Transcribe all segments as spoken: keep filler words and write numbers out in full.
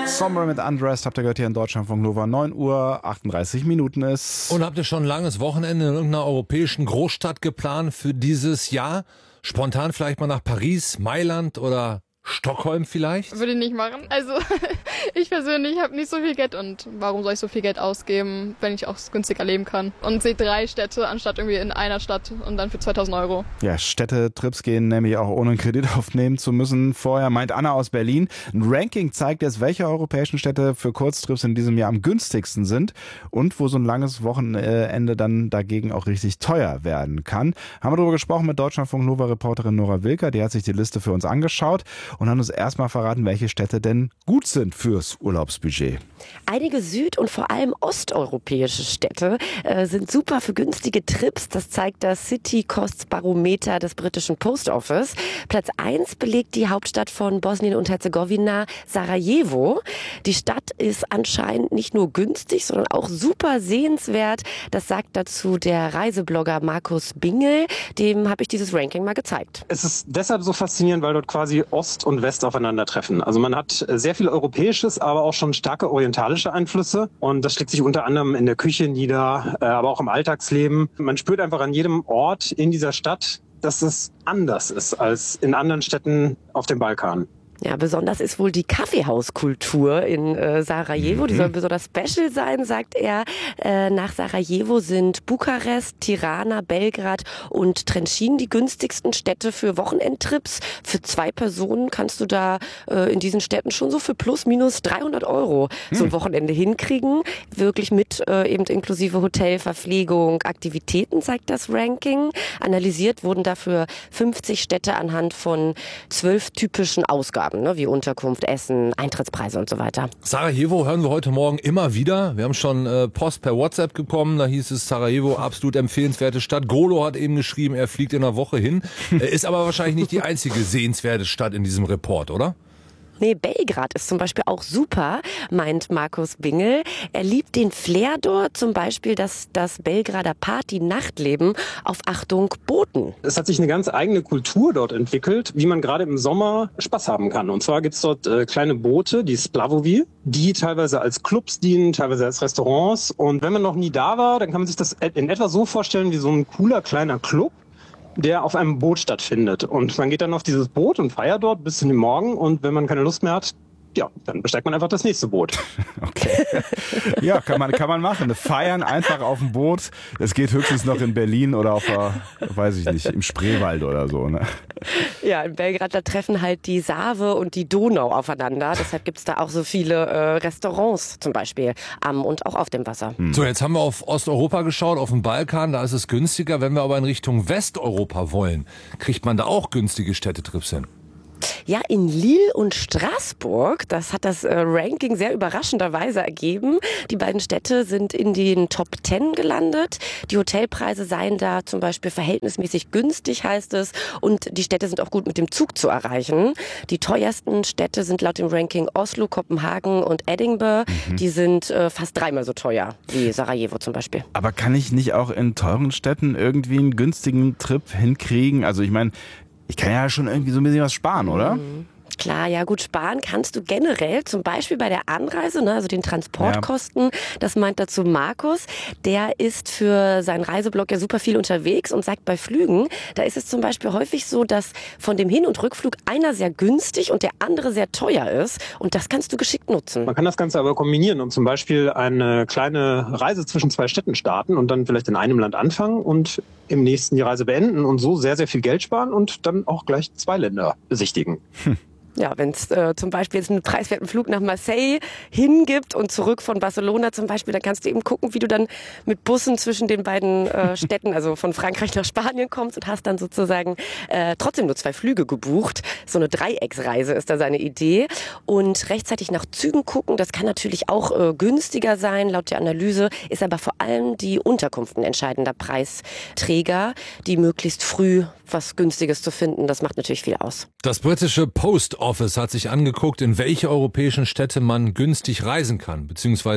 Sommer mit Undressed habt ihr gehört hier in Deutschlandfunk Nova. neun Uhr achtunddreißig Minuten ist. Und habt ihr schon ein langes Wochenende in irgendeiner europäischen Großstadt geplant für dieses Jahr? Spontan vielleicht mal nach Paris, Mailand oder Stockholm vielleicht? Würde ich nicht machen. Also ich persönlich habe nicht so viel Geld und warum soll ich so viel Geld ausgeben, wenn ich auch günstiger leben kann? Und sehe drei Städte anstatt irgendwie in einer Stadt und dann für zweitausend Euro. Ja, Städtetrips gehen nämlich auch ohne einen Kredit aufnehmen zu müssen. Vorher meint Anna aus Berlin, ein Ranking zeigt jetzt, welche europäischen Städte für Kurztrips in diesem Jahr am günstigsten sind und wo so ein langes Wochenende dann dagegen auch richtig teuer werden kann. Haben wir darüber gesprochen mit Deutschlandfunk Nova Reporterin Nora Wilker, die hat sich die Liste für uns angeschaut und hat uns erstmal verraten, welche Städte denn gut sind fürs Urlaubsbudget. Einige süd- und vor allem osteuropäische Städte äh, sind super für günstige Trips. Das zeigt das City Costs Barometer des britischen Post Office. Platz eins belegt die Hauptstadt von Bosnien und Herzegowina, Sarajevo. Die Stadt ist anscheinend nicht nur günstig, sondern auch super sehenswert. Das sagt dazu der Reiseblogger Markus Bingel. Dem habe ich dieses Ranking mal gezeigt. Es ist deshalb so faszinierend, weil dort quasi Ost und West aufeinandertreffen. Also man hat sehr viel Europäisches, aber auch schon starke orientalische Einflüsse. Und das schlägt sich unter anderem in der Küche nieder, aber auch im Alltagsleben. Man spürt einfach an jedem Ort in dieser Stadt, dass es anders ist als in anderen Städten auf dem Balkan. Ja, besonders ist wohl die Kaffeehauskultur in äh, Sarajevo. Die soll besonders special sein, sagt er. Äh, nach Sarajevo sind Bukarest, Tirana, Belgrad und Trenčín die günstigsten Städte für Wochenendtrips. Für zwei Personen kannst du da äh, in diesen Städten schon so für plus minus dreihundert Euro so ein Wochenende hinkriegen. Wirklich mit äh, eben inklusive Hotel, Verpflegung, Aktivitäten, sagt das Ranking. Analysiert wurden dafür fünfzig Städte anhand von zwölf typischen Ausgaben. Wie Unterkunft, Essen, Eintrittspreise und so weiter. Sarajevo hören wir heute Morgen immer wieder. Wir haben schon äh, Post per WhatsApp bekommen. Da hieß es Sarajevo, absolut empfehlenswerte Stadt. Golo hat eben geschrieben, er fliegt in einer Woche hin. Äh, ist aber wahrscheinlich nicht die einzige sehenswerte Stadt in diesem Report, oder? Nee, Belgrad ist zum Beispiel auch super, meint Markus Bingel. Er liebt den Flair dort, zum Beispiel das, das Belgrader Party-Nachtleben auf, Achtung, Booten. Es hat sich eine ganz eigene Kultur dort entwickelt, wie man gerade im Sommer Spaß haben kann. Und zwar gibt's dort äh, kleine Boote, die Splavovi, die teilweise als Clubs dienen, teilweise als Restaurants. Und wenn man noch nie da war, dann kann man sich das in etwa so vorstellen wie so ein cooler kleiner Club, der auf einem Boot stattfindet. Und man geht dann auf dieses Boot und feiert dort bis in den Morgen. Und wenn man keine Lust mehr hat, ja, dann besteigt man einfach das nächste Boot. Okay. Ja, kann man, kann man machen. Feiern einfach auf dem Boot. Es geht höchstens noch in Berlin oder auf der, weiß ich nicht, im Spreewald oder so, ne? Ja, in Belgrad, da treffen halt die Save und die Donau aufeinander. Deshalb gibt's da auch so viele äh, Restaurants zum Beispiel am und auch auf dem Wasser. Hm. So, jetzt haben wir auf Osteuropa geschaut, auf dem Balkan, da ist es günstiger. Wenn wir aber in Richtung Westeuropa wollen, kriegt man da auch günstige Städtetrips hin? Ja, in Lille und Straßburg, das hat das äh, Ranking sehr überraschenderweise ergeben. Die beiden Städte sind in den Top Ten gelandet. Die Hotelpreise seien da zum Beispiel verhältnismäßig günstig, heißt es. Und die Städte sind auch gut mit dem Zug zu erreichen. Die teuersten Städte sind laut dem Ranking Oslo, Kopenhagen und Edinburgh. Mhm. Die sind äh, fast dreimal so teuer wie Sarajevo zum Beispiel. Aber kann ich nicht auch in teuren Städten irgendwie einen günstigen Trip hinkriegen? Also ich meine, ich kann ja schon irgendwie so ein bisschen was sparen, oder? Mhm. Klar, ja gut, sparen kannst du generell, zum Beispiel bei der Anreise, ne, also den Transportkosten. Ja. Das meint dazu Markus. Der ist für seinen Reiseblog ja super viel unterwegs und sagt, bei Flügen, da ist es zum Beispiel häufig so, dass von dem Hin- und Rückflug einer sehr günstig und der andere sehr teuer ist. Und das kannst du geschickt nutzen. Man kann das Ganze aber kombinieren und zum Beispiel eine kleine Reise zwischen zwei Städten starten und dann vielleicht in einem Land anfangen und im nächsten die Reise beenden und so sehr, sehr viel Geld sparen und dann auch gleich zwei Länder besichtigen. Hm. Ja, wenn es äh, zum Beispiel jetzt einen preiswerten Flug nach Marseille hingibt und zurück von Barcelona zum Beispiel, dann kannst du eben gucken, wie du dann mit Bussen zwischen den beiden äh, Städten, also von Frankreich nach Spanien kommst und hast dann sozusagen äh, trotzdem nur zwei Flüge gebucht. So eine Dreiecksreise ist da seine Idee. Und rechtzeitig nach Zügen gucken, das kann natürlich auch äh, günstiger sein, laut der Analyse, ist aber vor allem die Unterkunft ein entscheidender Preisträger, die möglichst früh was Günstiges zu finden. Das macht natürlich viel aus. Das britische Post Office hat sich angeguckt, in welche europäischen Städte man günstig reisen kann, beziehungsweise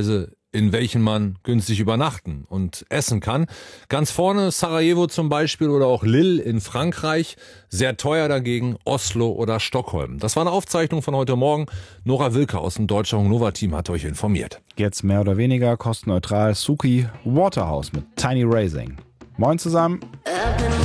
in welchen man günstig übernachten und essen kann. Ganz vorne Sarajevo zum Beispiel oder auch Lille in Frankreich. Sehr teuer dagegen Oslo oder Stockholm. Das war eine Aufzeichnung von heute Morgen. Nora Wilke aus dem Deutsche Nova-Team hat euch informiert. Jetzt mehr oder weniger kostenneutral Suki Waterhouse mit Tiny Raising. Moin zusammen.